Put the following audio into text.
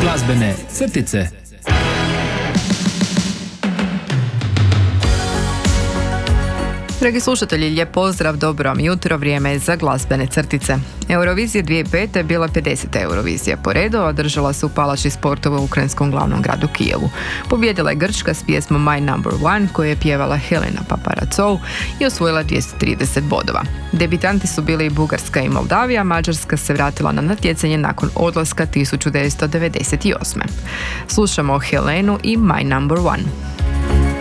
Glazbene crtice. Dragi slušatelji, lijep pozdrav, dobro vam jutro, vrijeme je za glazbene crtice. Eurovizija 2005. je bila 50. Eurovizija po redu, održala se u Palači sportova u ukrajinskom glavnom gradu Kijevu. Pobjedila je Grčka s pjesmom My Number One koju je pjevala Helena Paparazou i osvojila 230 bodova. Debitanti su bili i Bugarska i Moldavija, Mađarska se vratila na natjecanje nakon odlaska 1998. Slušamo Helenu i My Number One.